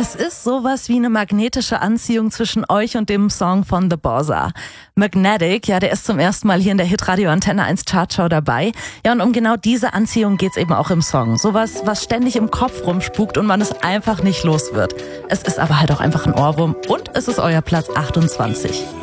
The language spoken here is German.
Es ist sowas wie eine magnetische Anziehung zwischen euch und dem Song von The Bossa. Magnetic, ja, der ist zum ersten Mal hier in der Hitradio Antenne 1 Chartshow dabei. Ja, und um genau diese Anziehung geht's eben auch im Song. Sowas, was ständig im Kopf rumspukt und man es einfach nicht los wird. Es ist aber halt auch einfach ein Ohrwurm und es ist euer Platz 28.